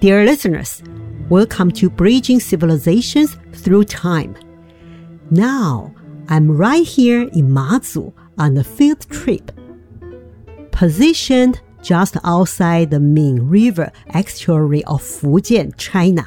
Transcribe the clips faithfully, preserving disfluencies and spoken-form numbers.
Dear listeners, welcome to Bridging Civilizations Through Time. Now, I'm right here in Mazu on a field trip. Positioned just outside the Min River estuary of Fujian, China.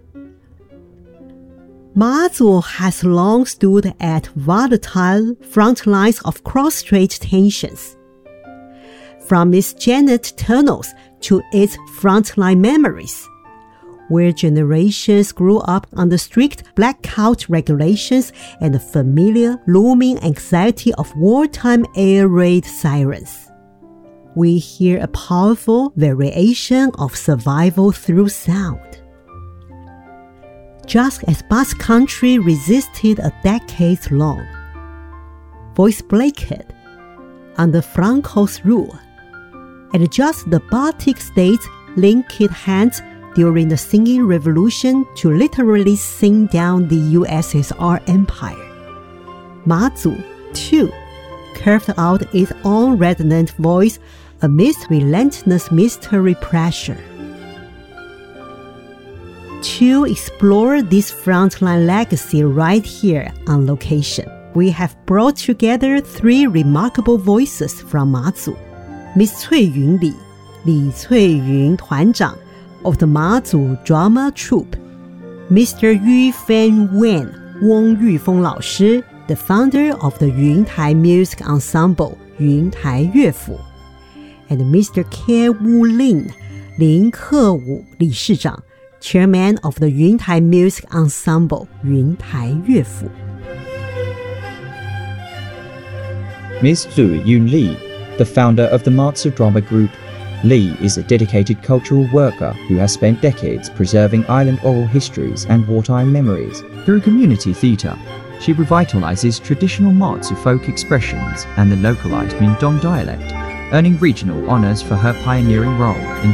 Mazu has long stood at volatile front lines of cross-strait tensions. From its granite tunnels to its frontline memories, where generations grew up under strict blackout regulations and the familiar looming anxiety of wartime air raid sirens. We hear a powerful variation of survival through sound. Just as Basque Country resisted a decade long, voice blanket under Franco's rule, and just the Baltic states linked hands during the Singing Revolution to literally sing down the U S S R empire. Mazu, too, carved out its own resonant voice amidst relentless military pressure. To explore this frontline legacy right here on location, we have brought together three remarkable voices from Mazu. Miss Cui Yun Li, Li Cui Yun 团长 of the Mazu Drama Troupe, Mister Yu Fan Wen, Wong Yufeng 老师, the founder of the Yuntai Music Ensemble, Yuntai 乐府, and Mister Ke Wu Lin, Lin Kewu 理事长, chairman of the Yuntai Music Ensemble, Yuntai 乐府. Miss Zhu Yun Li, the founder of the Mazu Drama Group. Li is a dedicated cultural worker who has spent decades preserving island oral histories and wartime memories. Through community theatre, she revitalizes traditional Mazu folk expressions and the localized Mindong dialect, earning regional honors for her pioneering role in